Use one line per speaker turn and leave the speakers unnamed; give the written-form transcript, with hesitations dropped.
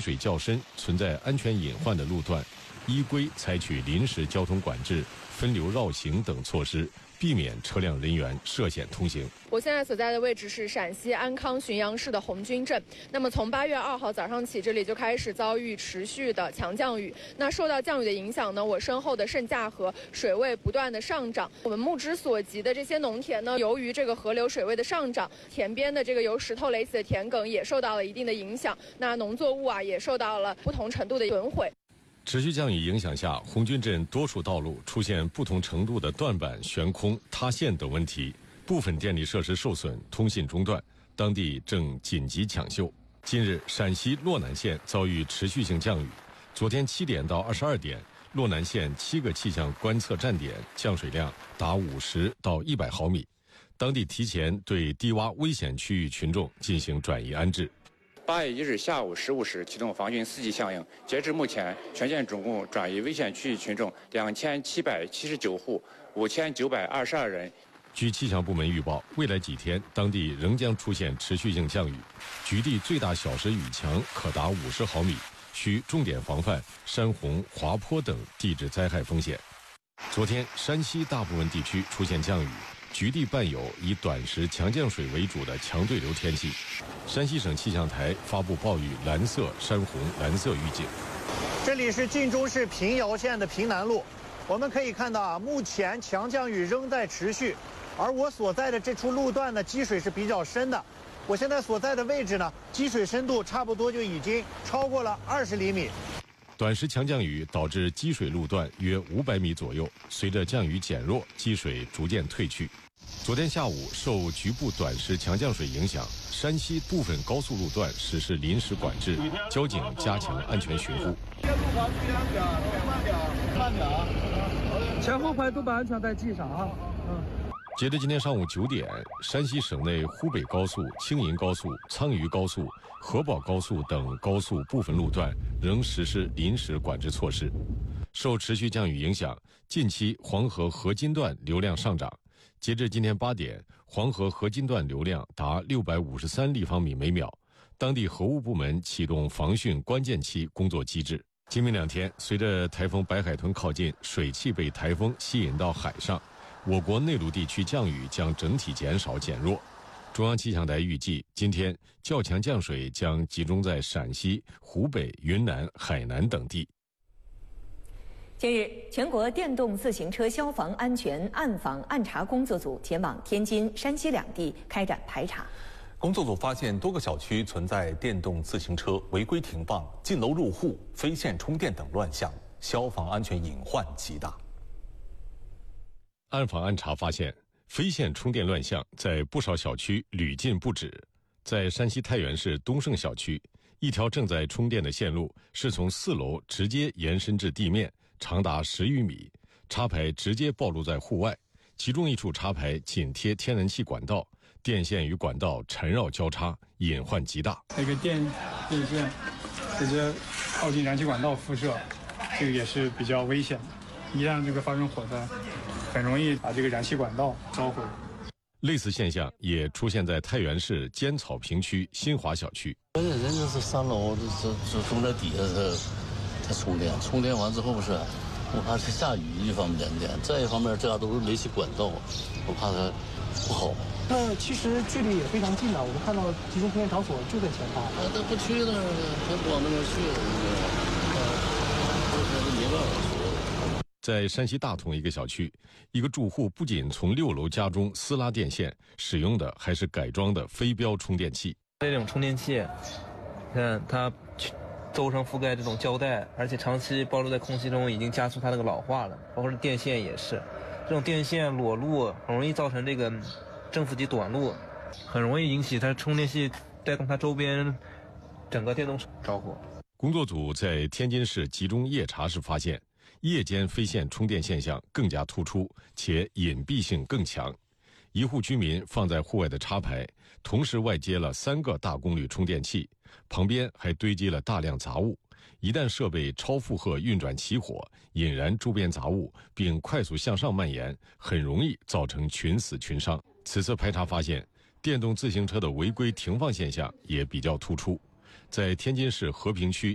水较深、存在安全隐患的路段，依规采取临时交通管制、分流绕行等措施，避免车辆人员涉险通行。
我现在所在的位置是陕西安康浔阳市的红军镇。那么从8月2号早上起，这里就开始遭遇持续的强降雨。那受到降雨的影响呢，我身后的盛夏河水位不断的上涨。我们目之所及的这些农田呢，由于这个河流水位的上涨，田边的这个由石头垒起的田埂也受到了一定的影响。那农作物也受到了不同程度的损毁。
持续降雨影响下，红军镇多处道路出现不同程度的断板、悬空、塌陷等问题，部分电力设施受损，通信中断，当地正紧急抢修。近日，陕西洛南县遭遇持续性降雨，昨天7点到22点，洛南县7个气象观测站点降水量达50到100毫米，当地提前对低洼危险区域群众进行转移安置。
8月1日下午15时启动防汛4级响应，截至目前，全县总共转移危险区域群众2779户，5922人。
据气象部门预报，未来几天当地仍将出现持续性降雨，局地最大小时雨强可达50毫米，需重点防范山洪、滑坡等地质灾害风险。昨天，山西大部分地区出现降雨，局地伴有以短时强降水为主的强对流天气。山西省气象台发布暴雨蓝色、山洪蓝色预警。
这里是晋中市平遥县的平南路，我们可以看到目前强降雨仍在持续，而我所在的这处路段呢，积水是比较深的。我现在所在的位置呢，积水深度差不多就已经超过了20厘米。
短时强降雨导致积水路段约500米左右，随着降雨减弱，积水逐渐退去。昨天下午，受局部短时强降水影响，山西部分高速路段实施临时管制，交警加强安全巡护。
前后排都把安全带系上啊！
截至今天上午9点，山西省内湖北高速、青银高速、苍渝高速、河宝高速等高速部分路段仍实施临时管制措施。受持续降雨影响，近期黄河河津段流量上涨。截至今天8点，黄河河津段流量达653立方米每秒。当地河务部门启动防汛关键期工作机制。今明2天，随着台风白海豚靠近，水汽被台风吸引到海上，我国内陆地区降雨将整体减少减弱。中央气象台预计，今天较强降水将集中在陕西、湖北、云南、海南等地。
近日，全国电动自行车消防安全暗访暗查工作组前往天津、山西两地开展排查。
工作组发现多个小区存在电动自行车违规停放、进楼入户、非线充电等乱象，消防安全隐患极大。
暗访暗查发现，非线充电乱象在不少小区屡禁不止。在山西太原市东胜小区，一条正在充电的线路是从4楼直接延伸至地面，长达10余米，插排直接暴露在户外。其中一处插排紧贴天然气管道，电线与管道缠绕交叉，隐患极大。
那个电线直接靠近燃气管道辐射，这个也是比较危险的。一旦这个发生火灾，很容易把这个燃气管道烧毁。
类似现象也出现在太原市尖草坪区新华小区。
人家是3楼，就中在底下它充电完之后不是，我怕它下雨一方面点，再一方面这都是煤气管道，我怕它不好。
那其实距离也非常近的，我们看到集中充电场所就在前方。
他不去那儿，他不往那边去，没办法说。
在山西大同一个小区，一个住户不仅从6楼家中私拉电线，使用的还是改装的飞标充电器。
这种充电器，看它周身覆盖这种胶带，而且长期暴露在空气中，已经加速它那个老化了。包括是电线也是，这种电线裸露很容易造成这个正负极短路，很容易引起它充电器带动它周边整个电动着火。
工作组在天津市集中夜查时发现，夜间非线充电现象更加突出，且隐蔽性更强。一户居民放在户外的插排，同时外接了3个大功率充电器，旁边还堆积了大量杂物。一旦设备超负荷运转起火，引燃周边杂物，并快速向上蔓延，很容易造成群死群伤。此次排查发现，电动自行车的违规停放现象也比较突出。在天津市和平区